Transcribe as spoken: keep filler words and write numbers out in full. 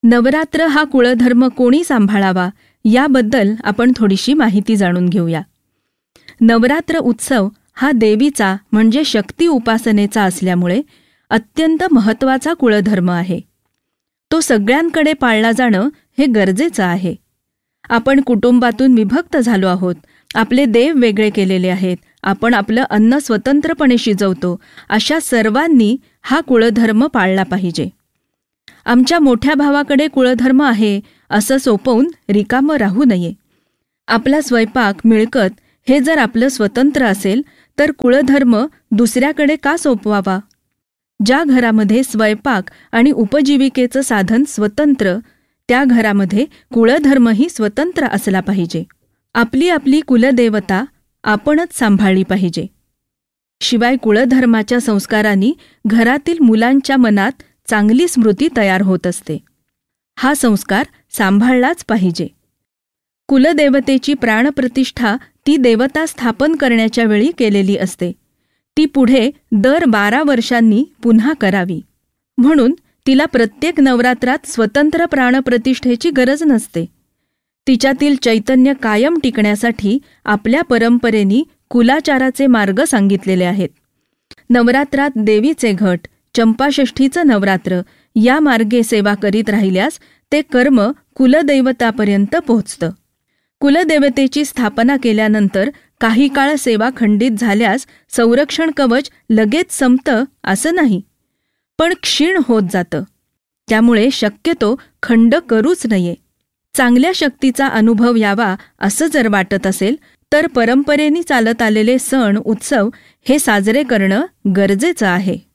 नवरात्र हा कुळधर्म कोणी सांभाळावा याबद्दल आपण थोडीशी माहिती जाणून घेऊया. नवरात्र उत्सव हा देवीचा म्हणजे शक्ती उपासनेचा असल्यामुळे अत्यंत महत्त्वाचा कुळधर्म आहे. तो सगळ्यांकडे पाळला जाणं हे गरजेचं आहे. आपण कुटुंबातून विभक्त झालो आहोत. आपले देव वेगळे केलेले आहेत. आपण आपलं अन्न स्वतंत्रपणे शिजवतो. अशा सर्वांनी हा कुळधर्म पाळला पाहिजे. आमच्या मोठ्या भावाकडे कुळधर्म आहे असं सोपवून रिकामं राहू नये. आपला स्वयंपाक, मिळकत हे जर आपलं स्वतंत्र असेल तर कुळधर्म दुसऱ्याकडे का सोपवावा? ज्या घरामध्ये स्वयंपाक आणि उपजीविकेचं साधन स्वतंत्र, त्या घरामध्ये कुळधर्मही स्वतंत्र असला पाहिजे. आपली आपली कुलदेवता आपणच सांभाळली पाहिजे. शिवाय कुळधर्माच्या संस्कारांनी घरातील मुलांच्या मनात चांगली स्मृती तयार होत असते. हा संस्कार सांभाळलाच पाहिजे. कुलदेवतेची प्राणप्रतिष्ठा ती देवता स्थापन करण्याच्या वेळी केलेली असते. ती पुढे दर बारा वर्षांनी पुन्हा करावी. म्हणून तिला प्रत्येक नवरात्रात स्वतंत्र प्राणप्रतिष्ठेची गरज नसते. तिच्यातील चैतन्य कायम टिकण्यासाठी आपल्या परंपरेनी कुलाचाराचे मार्ग सांगितलेले आहेत. नवरात्रात देवीचे घट, चंपाषष्ठीचं नवरात्र या मार्गे सेवा करीत राहिल्यास ते कर्म कुलदैवतापर्यंत पोहोचतं. कुलदेवतेची स्थापना केल्यानंतर काही काळ सेवा खंडित झाल्यास संरक्षण कवच लगेच संपतं असं नाही, पण क्षीण होत जातं. त्यामुळे शक्यतो खंड करूच नये. चांगल्या शक्तीचा अनुभव यावा असं जर वाटत असेल तर परंपरेने चालत आलेले सण उत्सव हे साजरे करणं गरजेचं आहे.